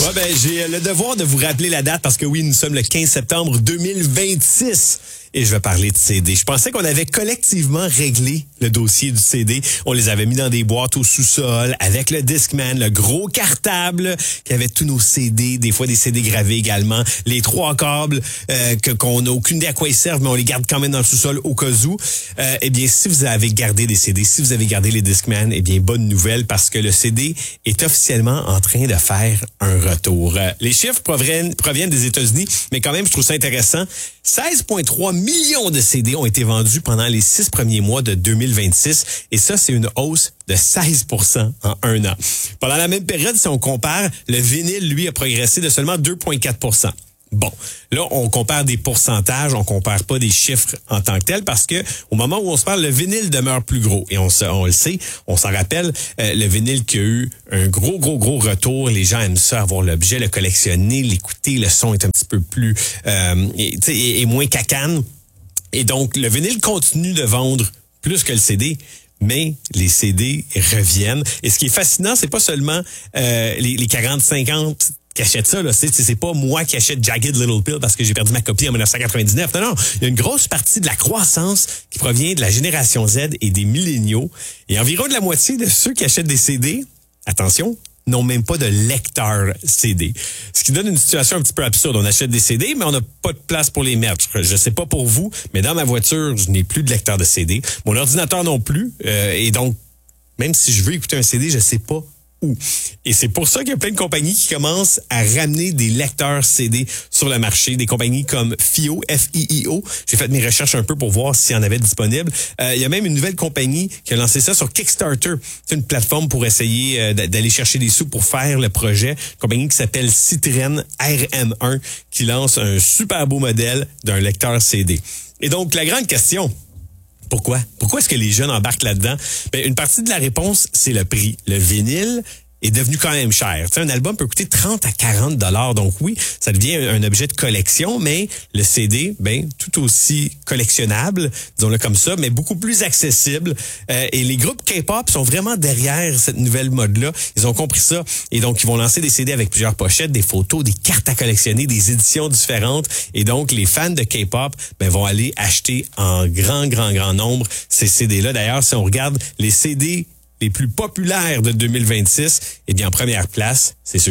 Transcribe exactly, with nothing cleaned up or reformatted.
Ouais, ben, j'ai le devoir de vous rappeler la date parce que oui, nous sommes le quinze septembre deux mille vingt-six et je vais parler de C D. Je pensais qu'on avait collectivement réglé le dossier du C D. On les avait mis dans des boîtes au sous-sol avec le Discman, le gros cartable qui avait tous nos C D, des fois des C D gravés également, les trois câbles euh, que qu'on n'a aucune idée à quoi ils servent, mais on les garde quand même dans le sous-sol au cas où. Euh, eh bien, si vous avez gardé des C D, si vous avez gardé les Discman, eh bien, bonne nouvelle parce que le C D est officiellement en train de faire un retour. Euh, les chiffres proviennent, proviennent des États-Unis, mais quand même, je trouve ça intéressant. seize virgule trois millions de C D ont été vendus pendant les six premiers mois de deux mille vingt-six et ça, c'est une hausse de seize pour cent en un an. Pendant la même période, si on compare, le vinyle, lui, a progressé de seulement deux virgule quatre pour cent. Bon, là, on compare des pourcentages, on compare pas des chiffres en tant que tels parce que au moment où on se parle, le vinyle demeure plus gros. Et on, se, on le sait, on s'en rappelle, euh, le vinyle qui a eu un gros, gros, gros retour. Les gens aiment ça, avoir l'objet, le collectionner, l'écouter. Le son est un petit peu plus... Euh, et, et, et moins cacane. Et donc, le vinyle continue de vendre plus que le C D. Mais les C D reviennent. Et ce qui est fascinant, c'est pas seulement euh, les, les quarante cinquante qui achètent ça, là, c'est, c'est pas moi qui achète Jagged Little Pill parce que j'ai perdu ma copie en dix-neuf cent quatre-vingt-dix-neuf. Non, non, il y a une grosse partie de la croissance qui provient de la génération Z et des milléniaux. Et environ de la moitié de ceux qui achètent des C D, attention, n'ont même pas de lecteur C D. Ce qui donne une situation un petit peu absurde. On achète des C D, mais on n'a pas de place pour les mettre. Je sais pas pour vous, mais dans ma voiture, je n'ai plus de lecteur de C D. Mon ordinateur non plus. Euh, et donc, même si je veux écouter un C D, je sais pas où. Et c'est pour ça qu'il y a plein de compagnies qui commencent à ramener des lecteurs C D sur le marché. Des compagnies comme Fio, F I I O. J'ai fait mes recherches un peu pour voir s'il y en avait disponible. Euh, il y a même une nouvelle compagnie qui a lancé ça sur Kickstarter. C'est une plateforme pour essayer euh, d'aller chercher des sous pour faire le projet. Une compagnie qui s'appelle Citrine R M un qui lance un super beau modèle d'un lecteur C D. Et donc, la grande question... Pourquoi? Pourquoi est-ce que les jeunes embarquent là-dedans? Ben, une partie de la réponse, c'est le prix. Le vinyle est devenu quand même cher. Tu sais, un album peut coûter trente à quarante dollars. Donc oui, ça devient un, un objet de collection, mais le C D, ben, tout aussi collectionnable, disons-le comme ça, mais beaucoup plus accessible. Euh, et les groupes K-pop sont vraiment derrière cette nouvelle mode-là. Ils ont compris ça. Et donc, ils vont lancer des C D avec plusieurs pochettes, des photos, des cartes à collectionner, des éditions différentes. Et donc, les fans de K-pop, ben, vont aller acheter en grand, grand, grand nombre ces C D-là. D'ailleurs, si on regarde les C D les plus populaires de deux mille vingt-six, eh bien, en première place, c'est